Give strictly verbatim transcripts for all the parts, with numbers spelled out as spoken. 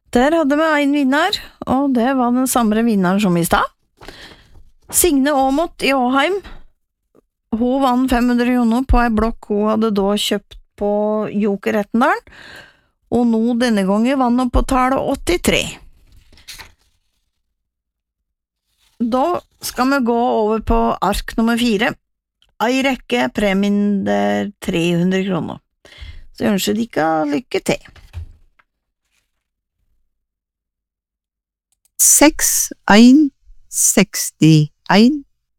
Der hadde vi en vinner, og det var den samme vinneren som i stad. Signe Aamodt i Åheim. Hun vann fem hundre kroner på ei blokk hun hadde da kjøpt på Joker Ettendahl, og nå denne gangen vann hun på tallet åttitre. Da skal vi gå over på ark nummer fire. Ei rekke premien der tre hundre kroner. Så jeg ønsker dere lykke til. Seks, ein, seksti, ein.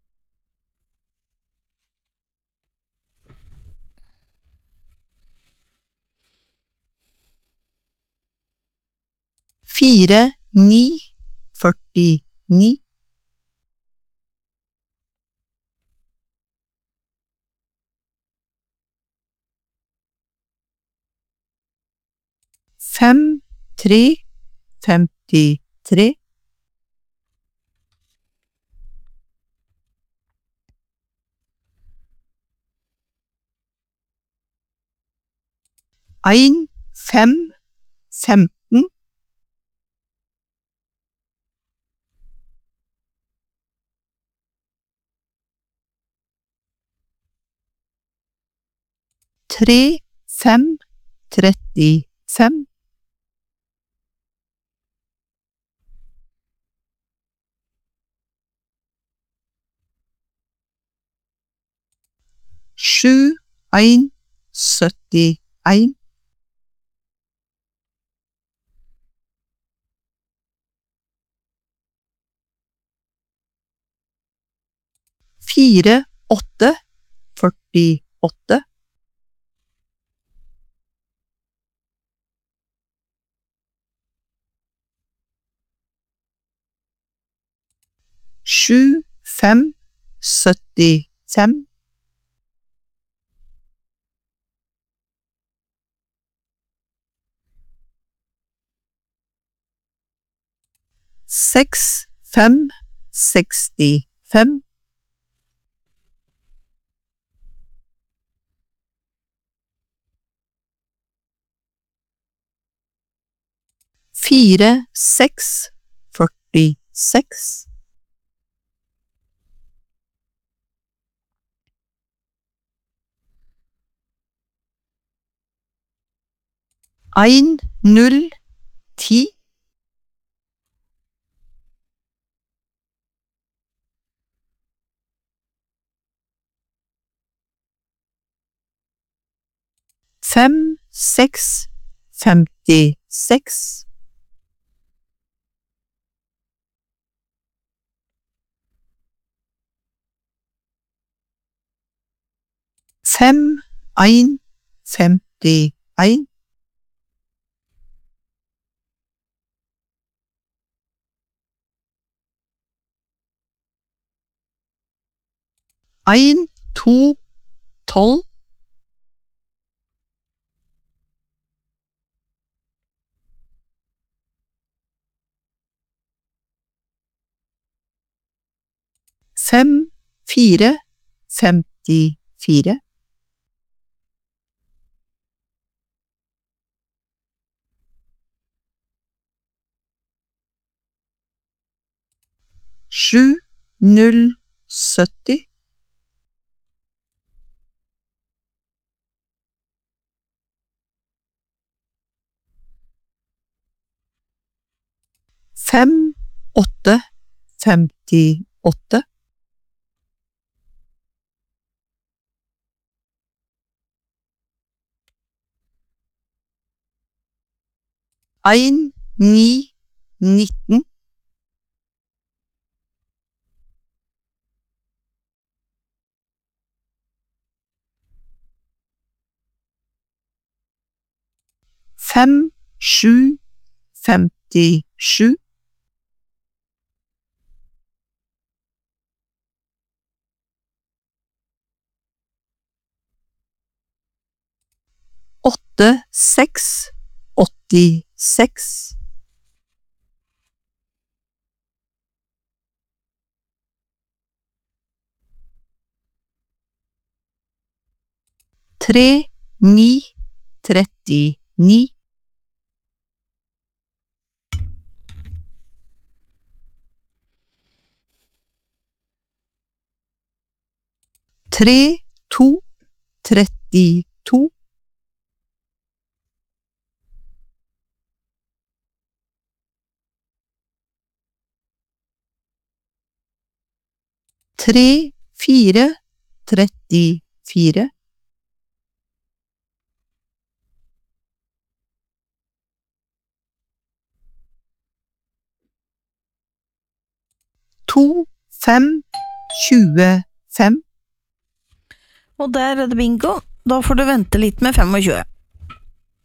Fire, ni, førti-ni. Fem, tre, femti-tre. Ein, fem, femten. Tre, fem, trettifem. Sju, ein, sytti-ein. Fire, åtte, førtiåtte. Sju, fem, syttifem. Seks, fem, sekstifem. Fire, seks, førtiseks. Ein, null, ti. Fem, seks, femtiseks. Fem, ein, femtien. Ein, to, tolv. Fem, fire, femtifire. Sju, null, sytti. Fem, åtte, femtiåtte. Ein, ni, nitten. Fem, sju, femtisju. Åtte, seks, åttiseks. Tre, ni, trettini. tre, to, trettito. Tre, fire, trettifire. To, fem, tjuefem. Og der er det bingo. Da får du vente litt med tjuefem.